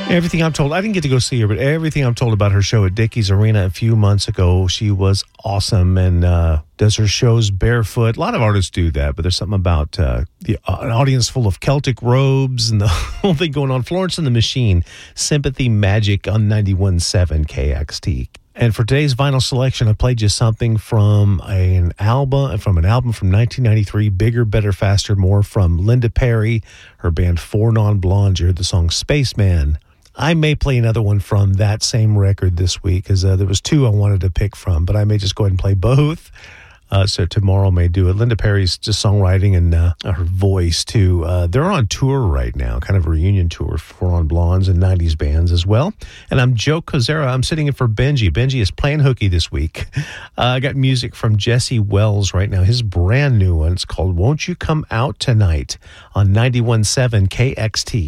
Everything I'm told, I didn't get to go see her, but everything I'm told about her show at Dickies Arena a few months ago, she was awesome and does her shows barefoot. A lot of artists do that, but there's something about an audience full of Celtic robes and the whole thing going on. Florence and the Machine, Sympathy Magic on 91.7 KXT. And for today's vinyl selection, I played you something from an album from 1993, Bigger, Better, Faster, More, from Linda Perry, her band Four Non Blondes. You heard the song Spaceman. I may play another one from that same record this week, because there was two I wanted to pick from, but I may just go ahead and play both. So tomorrow may do it. Linda Perry's just songwriting and her voice, too. They're on tour right now, kind of a reunion tour for On Blondes and 90s bands as well. And I'm Joe Kozera. I'm sitting in for Benji. Benji is playing hooky this week. I got music from Jesse Wells right now. His brand new one. It's called Won't You Come Out Tonight on 91.7 KXT.